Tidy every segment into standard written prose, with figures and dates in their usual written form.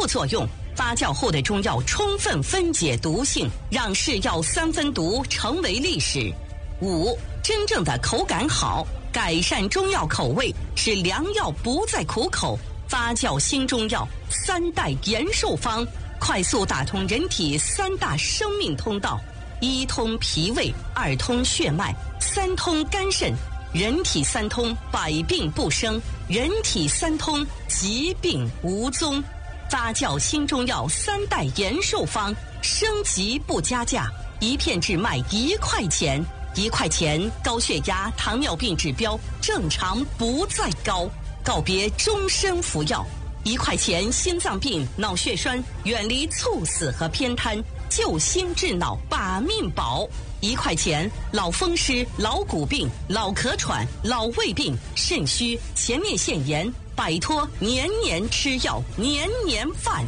副作用。发酵后的中药充分分解毒性，让是药3分毒成为历史。5. 真正的口感好，改善中药口味，使良药不再苦口。发酵新中药3代延寿方，快速打通人体3大生命通道：1通脾胃，2通血脉，3通肝肾。人体3通，百病不生；人体3通，疾病无踪。发酵新中药3代延寿方，升级不加价，一片只卖1块钱。1块钱，高血压、糖尿病指标正常不再高，告别终身服药。1块钱，心脏病、脑血栓远离猝死和偏瘫，救心治脑把命保。1块钱，老风湿、老骨病、老咳喘、老胃病、肾虚、前列腺炎，摆脱年年吃药、年年犯。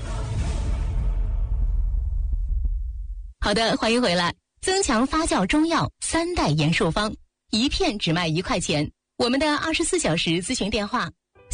好的，欢迎回来。增强发酵中药3代延寿方，一片只卖1块钱。我们的24小时咨询电话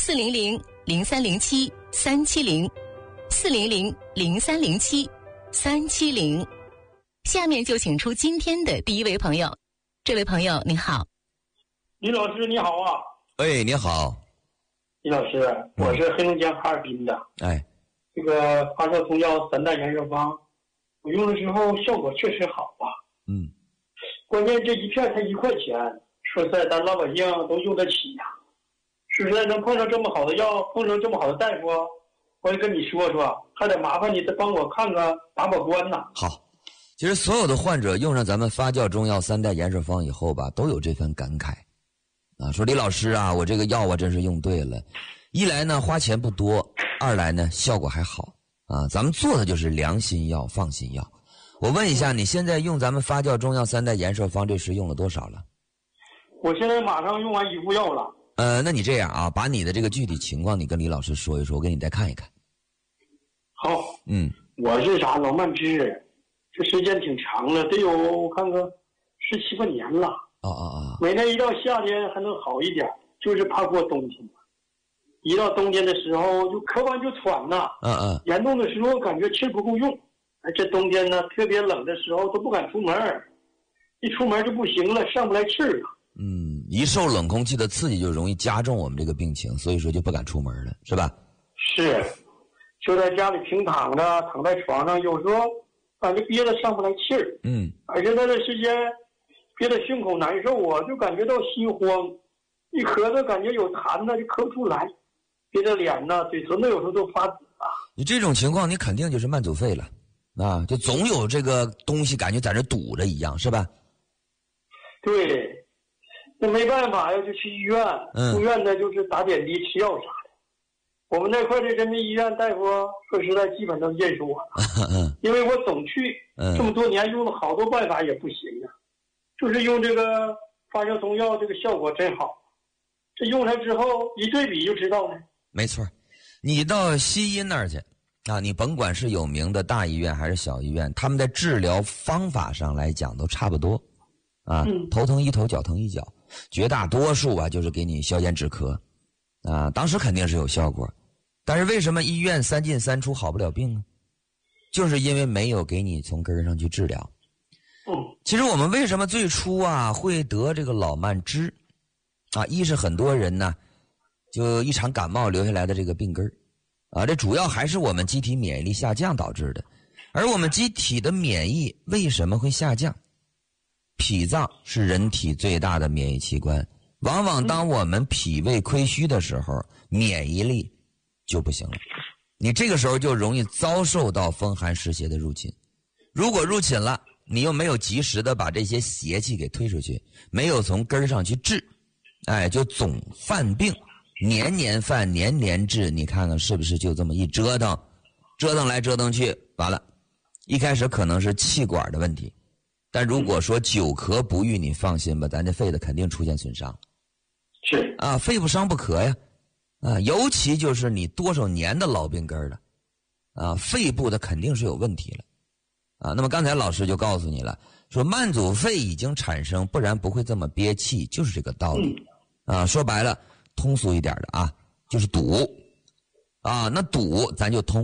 400-0307-370，400-0307-370。下面就请出今天的第一位朋友。这位朋友你好。 李老师你好啊。 哎，你好。 李老师，我是黑龙江哈尔滨的。 哎， 这个发酵中药3代延寿方，我用的时候效果确实好啊。关键这一片才1块钱，说实在咱老百姓都用得起呀。说实在能碰上这么好的药，碰上这么好的大夫，我也跟你说说，还得麻烦你再帮我看看把关呐。 好，其实所有的患者用上咱们发酵中药3代延寿方以后吧，都有这份感慨啊，说李老师啊，我这个药啊真是用对了，一来呢花钱不多，二来呢效果还好啊，咱们做的就是良心药、放心药。我问一下，你现在用咱们发酵中药3代延寿方这时用了多少了？ 我现在马上用完1副药了。 那你这样啊，把你的这个具体情况你跟李老师说一说，我给你再看一看。 好。我是啥老慢支，这时间挺长了，得有我看看17、8年了。每年一到夏天还能好一点，就是怕过冬天。一到冬天的时候就咳完就喘呐。严重的时候感觉气不够用。这冬天呢特别冷的时候都不敢出门，一出门就不行了，上不来气儿了。 一受冷空气的刺激就容易加重我们这个病情，所以说就不敢出门了，是吧？ 是，就在家里平躺着，躺在床上，有时候感觉憋得上不来气儿。而且那段时间憋得胸口难受啊，就感觉到心慌，一咳嗽感觉有痰呢就咳不出来，憋得脸呢嘴唇子有时候都发紫啊。 你这种情况你肯定就是慢阻肺了啊，就总有这个东西感觉在这堵着一样，是吧？ 对，那没办法呀，就去医院。住院呢就是打点滴吃药啥的。我们那块的人民医院大夫说实在基本都认识我了。因为我总去，这么多年用了好多办法也不行啊，就是用这个发酵中药，这个效果真好。这用上之后一对比就知道了。没错， 你到西医那儿去啊，你甭管是有名的大医院还是小医院，他们在治疗方法上来讲都差不多啊。头疼一头，脚疼一脚，绝大多数啊就是给你消炎止咳啊，当时肯定是有效果。但是为什么医院3进3出好不了病呢？就是因为没有给你从根上去治疗。其实我们为什么最初啊会得这个老慢支啊？一是很多人呢就一场感冒留下来的这个病根啊，这主要还是我们机体免疫力下降导致的。而我们机体的免疫为什么会下降？脾脏是人体最大的免疫器官，往往当我们脾胃亏虚的时候，免疫力就不行了，你这个时候就容易遭受到风寒湿邪的入侵。如果入侵了，你又没有及时的把这些邪气给推出去，没有从根上去治，就总犯病，年年犯，年年治，你看看是不是就这么一折腾，折腾来折腾去，完了，一开始可能是气管的问题，但如果说久咳不愈，你放心吧，咱这肺的肯定出现损伤。 是啊，肺不伤不咳呀。尤其就是你多少年的老病根了啊，肺部的肯定是有问题了啊。那么刚才老师就告诉你了，说慢阻肺已经产生，不然不会这么憋气，就是这个道理啊。说白了，通俗一点的啊，就是堵啊，那堵咱就通。